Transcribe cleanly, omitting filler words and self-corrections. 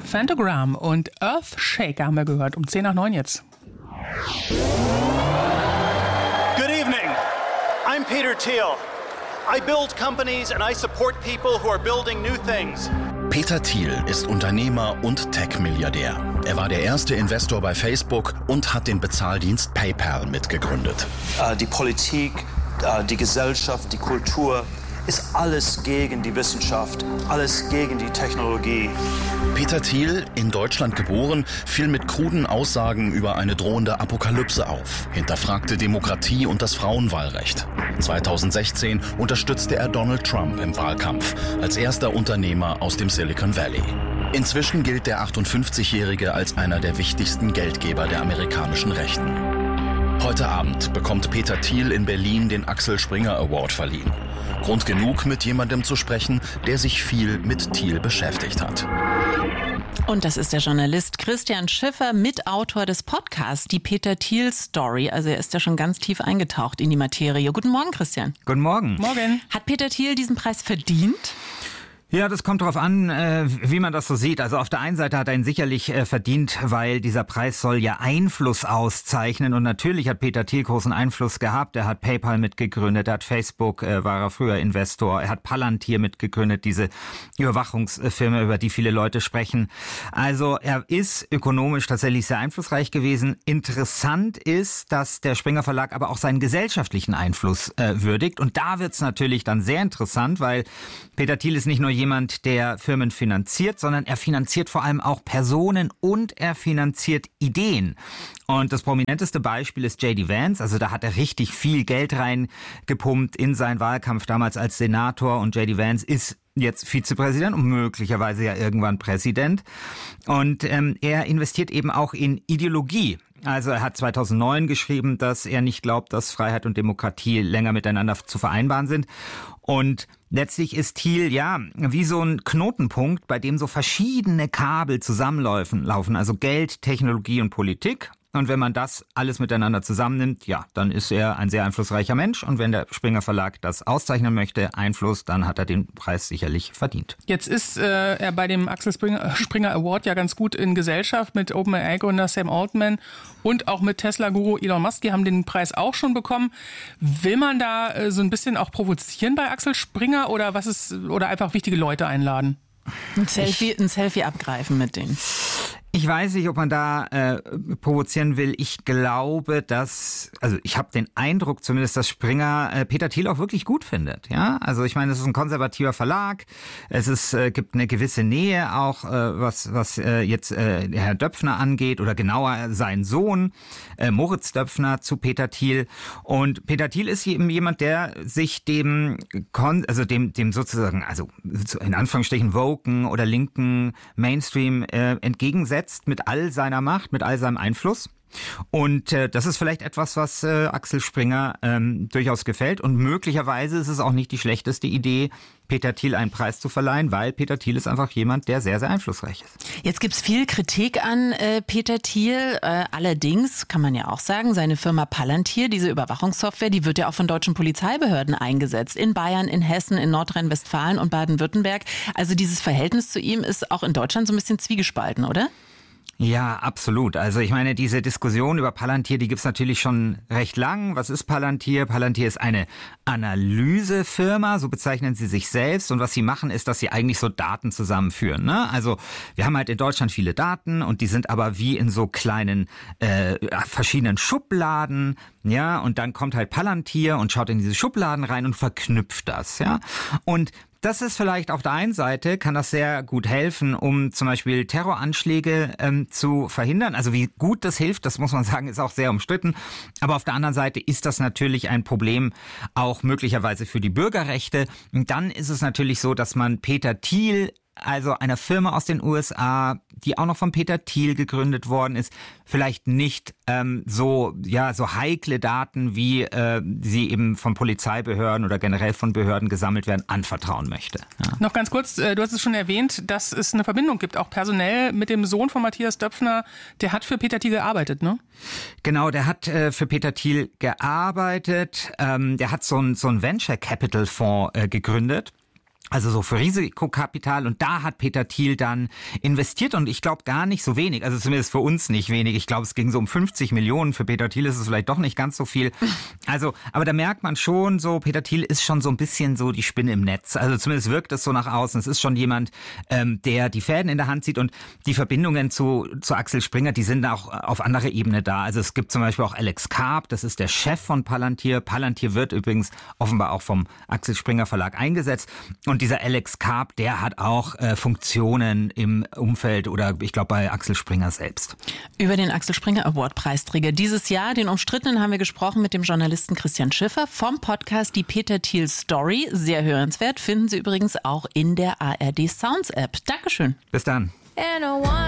Phantogram und Earthshaker haben wir gehört, um 8:10 jetzt. Good evening. I'm Peter Thiel. I build companies and I support people who are building new things. Peter Thiel ist Unternehmer und Tech-Milliardär. Er war der erste Investor bei Facebook und hat den Bezahldienst PayPal mitgegründet. Die Politik, die Gesellschaft, die Kultur ist alles gegen die Wissenschaft, alles gegen die Technologie. Peter Thiel, in Deutschland geboren, fiel mit kruden Aussagen über eine drohende Apokalypse auf, hinterfragte Demokratie und das Frauenwahlrecht. 2016 unterstützte er Donald Trump im Wahlkampf als erster Unternehmer aus dem Silicon Valley. Inzwischen gilt der 58-Jährige als einer der wichtigsten Geldgeber der amerikanischen Rechten. Heute Abend bekommt Peter Thiel in Berlin den Axel Springer Award verliehen. Grund genug, mit jemandem zu sprechen, der sich viel mit Thiel beschäftigt hat. Und das ist der Journalist Christian Schiffer, Mitautor des Podcasts Die Peter Thiel Story. Also er ist ja schon ganz tief eingetaucht in die Materie. Guten Morgen, Christian. Guten Morgen. Morgen. Hat Peter Thiel diesen Preis verdient? Ja, das kommt darauf an, wie man das so sieht. Also auf der einen Seite hat er ihn sicherlich verdient, weil dieser Preis soll ja Einfluss auszeichnen. Und natürlich hat Peter Thiel großen Einfluss gehabt. Er hat PayPal mitgegründet, er hat Facebook, war er früher Investor. Er hat Palantir mitgegründet, diese Überwachungsfirma, über die viele Leute sprechen. Also er ist ökonomisch tatsächlich sehr einflussreich gewesen. Interessant ist, dass der Springer Verlag aber auch seinen gesellschaftlichen Einfluss würdigt. Und da wird's natürlich dann sehr interessant, weil Peter Thiel ist nicht nur jemand, der Firmen finanziert, sondern er finanziert vor allem auch Personen und er finanziert Ideen. Und das prominenteste Beispiel ist J.D. Vance. Also da hat er richtig viel Geld reingepumpt in seinen Wahlkampf damals als Senator. Und J.D. Vance ist jetzt Vizepräsident und möglicherweise ja irgendwann Präsident. Und er investiert eben auch in Ideologie. Also er hat 2009 geschrieben, dass er nicht glaubt, dass Freiheit und Demokratie länger miteinander zu vereinbaren sind. Und letztlich ist Thiel ja wie so ein Knotenpunkt, bei dem so verschiedene Kabel zusammenlaufen. Also Geld, Technologie und Politik. Und wenn man das alles miteinander zusammennimmt, ja, dann ist er ein sehr einflussreicher Mensch. Und wenn der Springer Verlag das auszeichnen möchte, Einfluss, dann hat er den Preis sicherlich verdient. Jetzt ist er bei dem Axel Springer Award ja ganz gut in Gesellschaft mit OpenAI-Gründer Sam Altman und auch mit Tesla-Guru Elon Musk. Die haben den Preis auch schon bekommen. Will man da so ein bisschen auch provozieren bei Axel Springer oder einfach wichtige Leute einladen? Ein Selfie abgreifen mit denen. Ich weiß nicht, ob man da provozieren will. Ich glaube, ich habe den Eindruck zumindest, dass Springer Peter Thiel auch wirklich gut findet. Ja, also ich meine, es ist ein konservativer Verlag. Gibt eine gewisse Nähe auch, was jetzt Herr Döpfner angeht oder genauer sein Sohn Moritz Döpfner zu Peter Thiel. Und Peter Thiel ist eben jemand, der sich dem sozusagen, also in Anführungsstrichen woken oder linken Mainstream entgegensetzt mit all seiner Macht, mit all seinem Einfluss. Und das ist vielleicht etwas, was Axel Springer durchaus gefällt. Und möglicherweise ist es auch nicht die schlechteste Idee, Peter Thiel einen Preis zu verleihen, weil Peter Thiel ist einfach jemand, der sehr, sehr einflussreich ist. Jetzt gibt's viel Kritik an Peter Thiel. Allerdings kann man ja auch sagen, seine Firma Palantir, diese Überwachungssoftware, die wird ja auch von deutschen Polizeibehörden eingesetzt. In Bayern, in Hessen, in Nordrhein-Westfalen und Baden-Württemberg. Also dieses Verhältnis zu ihm ist auch in Deutschland so ein bisschen zwiegespalten, oder? Ja, absolut. Also ich meine, diese Diskussion über Palantir, die gibt's natürlich schon recht lang. Was ist Palantir? Palantir ist eine Analysefirma, so bezeichnen sie sich selbst. Und was sie machen, ist, dass sie eigentlich so Daten zusammenführen. Ne? Also wir haben halt in Deutschland viele Daten und die sind aber wie in so kleinen verschiedenen Schubladen. Ja, und dann kommt halt Palantir und schaut in diese Schubladen rein und verknüpft das. Ja, und das ist vielleicht auf der einen Seite, kann das sehr gut helfen, um zum Beispiel Terroranschläge zu verhindern. Also wie gut das hilft, das muss man sagen, ist auch sehr umstritten. Aber auf der anderen Seite ist das natürlich ein Problem auch möglicherweise für die Bürgerrechte. Und dann ist es natürlich so, dass man Peter Thiel, also einer Firma aus den USA, die auch noch von Peter Thiel gegründet worden ist, vielleicht nicht so heikle Daten, wie sie eben von Polizeibehörden oder generell von Behörden gesammelt werden, anvertrauen möchte. Ja. Noch ganz kurz, du hast es schon erwähnt, dass es eine Verbindung gibt, auch personell mit dem Sohn von Matthias Döpfner. Der hat für Peter Thiel gearbeitet, ne? Genau, der hat für Peter Thiel gearbeitet. Der hat so einen Venture Capital Fonds gegründet. Also so für Risikokapital, und da hat Peter Thiel dann investiert, und ich glaube gar nicht so wenig, also zumindest für uns nicht wenig. Ich glaube, es ging so um 50 Millionen. Für Peter Thiel ist es vielleicht doch nicht ganz so viel. Also, aber da merkt man schon so, Peter Thiel ist schon so ein bisschen so die Spinne im Netz. Also zumindest wirkt es so nach außen. Es ist schon jemand, der die Fäden in der Hand zieht, und die Verbindungen zu Axel Springer, die sind auch auf anderer Ebene da. Also es gibt zum Beispiel auch Alex Karp, das ist der Chef von Palantir. Palantir wird übrigens offenbar auch vom Axel Springer Verlag eingesetzt. Und dieser Alex Karp, der hat auch Funktionen im Umfeld oder ich glaube bei Axel Springer selbst. Über den Axel Springer Award Preisträger dieses Jahr, den umstrittenen, haben wir gesprochen mit dem Journalisten Christian Schiffer vom Podcast Die Peter Thiel Story. Sehr hörenswert, finden Sie übrigens auch in der ARD Sounds App. Dankeschön. Bis dann.